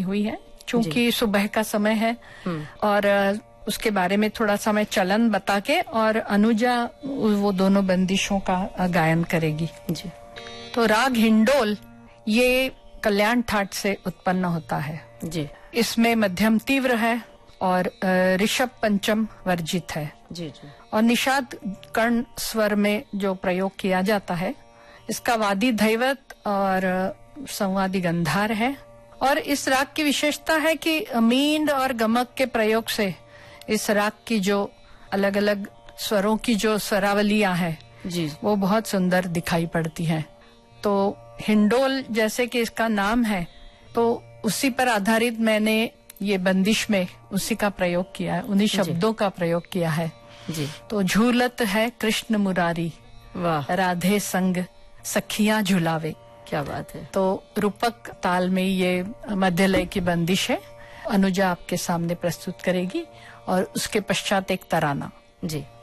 हुई है, चूंकि सुबह का समय है और उसके बारे में थोड़ा सा मैं चलन बता के और अनुजा वो दोनों बंदिशों का गायन करेगी जी। तो राग हिंडोल ये कल्याण ठाट से उत्पन्न होता है जी। इसमें मध्यम तीव्र है और ऋषभ पंचम वर्जित है जी जी। और निषाद कर्ण स्वर में जो प्रयोग किया जाता है, इसका वादी धैवत और संवादी गंधार है। और इस राग की विशेषता है कि मींड और गमक के प्रयोग से इस राग की जो अलग अलग स्वरों की जो स्वरावलियां हैं जी, वो बहुत सुंदर दिखाई पड़ती हैं। तो हिंडोल जैसे कि इसका नाम है, तो उसी पर आधारित मैंने ये बंदिश में उसी का प्रयोग किया है, उन्हीं शब्दों का प्रयोग किया है जी। तो झूलत है कृष्ण मुरारी, वाह, राधे संग सखियां झुलावे। क्या बात है। तो रूपक ताल में ये मध्य लय की बंदिश है, अनुजा आपके सामने प्रस्तुत करेगी और उसके पश्चात एक तराना जी।